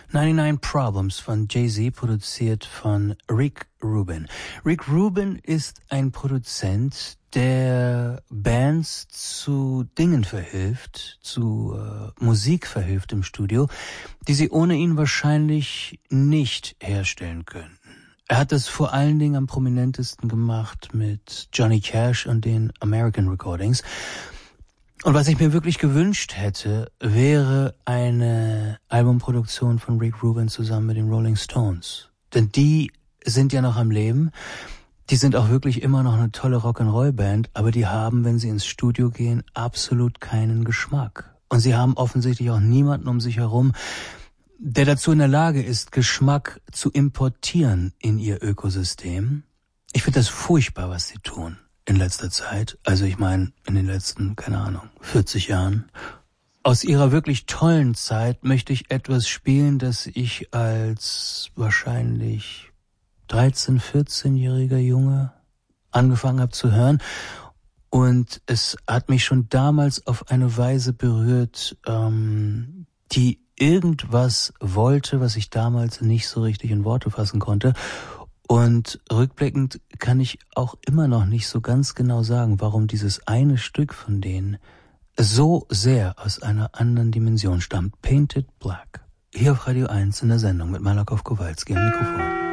99 Problems von Jay-Z, produziert von Rick Rubin. Rick Rubin ist ein Produzent, der Bands zu Dingen verhilft, zu Musik verhilft im Studio, die sie ohne ihn wahrscheinlich nicht herstellen könnten. Er hat das vor allen Dingen am prominentesten gemacht mit Johnny Cash und den American Recordings. Und was ich mir wirklich gewünscht hätte, wäre eine Albumproduktion von Rick Rubin zusammen mit den Rolling Stones. Denn die sind ja noch am Leben. Die sind auch wirklich immer noch eine tolle Rock'n'Roll-Band, aber die haben, wenn sie ins Studio gehen, absolut keinen Geschmack. Und sie haben offensichtlich auch niemanden um sich herum, der dazu in der Lage ist, Geschmack zu importieren in ihr Ökosystem. Ich finde das furchtbar, was sie tun in letzter Zeit. Also ich meine, in den letzten, 40 Jahren. Aus ihrer wirklich tollen Zeit möchte ich etwas spielen, das ich als wahrscheinlich 13-, 14-jähriger Junge angefangen habe zu hören. Und es hat mich schon damals auf eine Weise berührt, die irgendwas wollte, was ich damals nicht so richtig in Worte fassen konnte. Und rückblickend kann ich auch immer noch nicht so ganz genau sagen, warum dieses eine Stück von denen so sehr aus einer anderen Dimension stammt. Painted Black. Hier auf Radio 1 in der Sendung mit Malakoff Kowalski am Mikrofon.